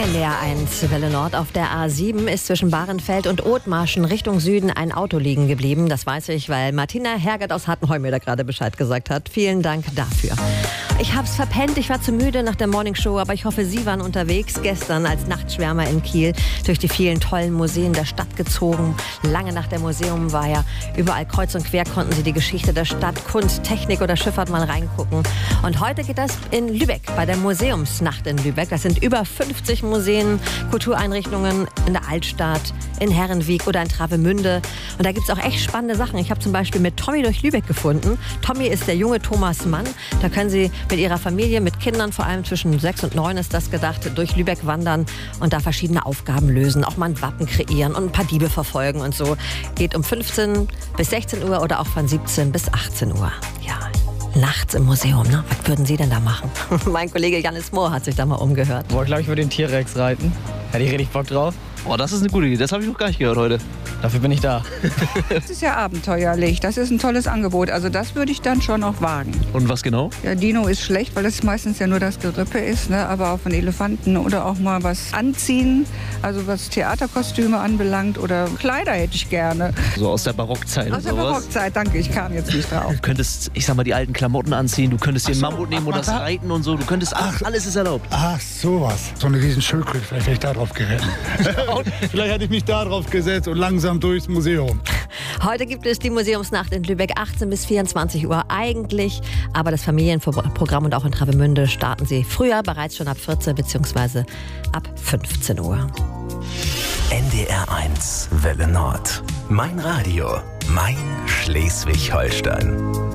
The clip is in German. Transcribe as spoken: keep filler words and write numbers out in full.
N D R eins Welle Nord. Auf der A sieben ist zwischen Bahrenfeld und Othmarschen Richtung Süden ein Auto liegen geblieben. Das weiß ich, weil Martina Hergert aus Hattenheu mir da gerade Bescheid gesagt hat. Vielen Dank dafür. Ich hab's verpennt, ich war zu müde nach der Morningshow, aber ich hoffe, Sie waren unterwegs gestern als Nachtschwärmer in Kiel durch die vielen tollen Museen der Stadt gezogen. Lange nach der Museum war ja überall kreuz und quer, konnten Sie die Geschichte der Stadt, Kunst, Technik oder Schifffahrt mal reingucken. Und heute geht das in Lübeck, bei der Museumsnacht in Lübeck. Das sind über fünfzig Museen, Kultureinrichtungen in der Altstadt, in Herrenwiek oder in Travemünde. Und da gibt es auch echt spannende Sachen. Ich habe zum Beispiel mit Tommy durch Lübeck gefunden. Tommy ist der junge Thomas Mann. Da können Sie mit Ihrer Familie, mit Kindern, vor allem zwischen sechs und neun ist das gedacht, durch Lübeck wandern und da verschiedene Aufgaben lösen. Auch mal ein Wappen kreieren und ein paar Diebe verfolgen und so. Geht um fünfzehn bis sechzehn Uhr oder auch von siebzehn bis achtzehn Uhr. Ja. Nachts im Museum, ne? Was würden Sie denn da machen? Mein Kollege Janis Mohr hat sich da mal umgehört. Boah, ich glaube, ich würde den T-Rex reiten. Hätte ich richtig Bock drauf. Boah, das ist eine gute Idee. Das habe ich noch gar nicht gehört heute. Dafür bin ich da. Das ist ja abenteuerlich. Das ist ein tolles Angebot. Also das würde ich dann schon noch wagen. Und was genau? Ja, Dino ist schlecht, weil das meistens ja nur das Gerippe ist. Ne? Aber auf einen Elefanten oder auch mal was anziehen. Also was Theaterkostüme anbelangt oder Kleider hätte ich gerne. So aus der Barockzeit Aus oder der sowas? Barockzeit, danke. Ich kam jetzt nicht drauf. Du könntest, ich sag mal, die alten Klamotten anziehen. Du könntest den so, Mammut nehmen und ach, das da- reiten und so. Du könntest, ach, alles ist erlaubt. Ach, sowas. So eine riesen Schildkröte, vielleicht wäre ich da drauf geritten. Vielleicht hätte ich mich da drauf gesetzt und langsam durchs Museum. Heute gibt es die Museumsnacht in Lübeck, achtzehn bis vierundzwanzig Uhr eigentlich. Aber das Familienprogramm und auch in Travemünde starten sie früher, bereits schon ab vierzehn bzw. ab fünfzehn Uhr. N D R eins Welle Nord. Mein Radio, mein Schleswig-Holstein.